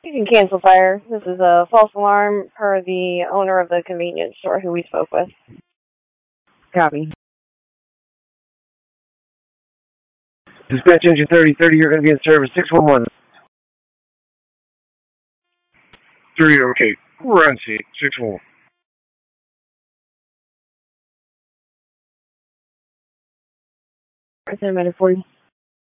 You can cancel fire. This is a false alarm per the owner of the convenience store who we spoke with. Copy. Dispatch engine 3030, you're going to be in service 611. 3, okay. We're on scene. 6-1. Right there, minute 40.